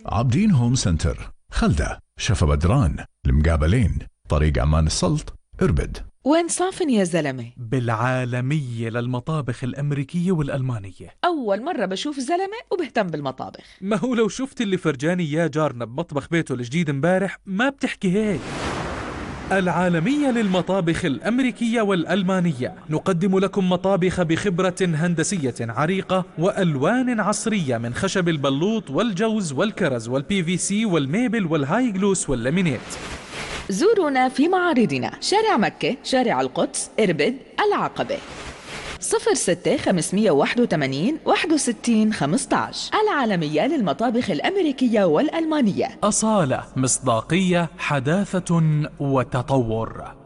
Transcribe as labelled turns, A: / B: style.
A: عابدين هوم سنتر، خلدة، شفا بدران، المقابلين، طريق عمان السلط، اربد.
B: وين صافن يا زلمة؟
C: بالعالمية للمطابخ الأمريكية والألمانية.
B: أول مرة بشوف زلمة وبهتم بالمطابخ.
C: ما هو لو شفت اللي فرجاني يا جارنا بمطبخ بيته الجديد امبارح ما بتحكي هيك. العالمية للمطابخ الأمريكية والألمانية، نقدم لكم مطابخ بخبرة هندسية عريقة وألوان عصرية من خشب البلوط والجوز والكرز والPVC والميبل والهاي جلوس واللامينيت.
B: زورونا في معارضنا شارع مكة، شارع القدس، إربد، العقبة. 06 581 61 15. العالمية للمطابخ الأمريكية والألمانية.
C: أصالة، مصداقية، حداثة وتطور.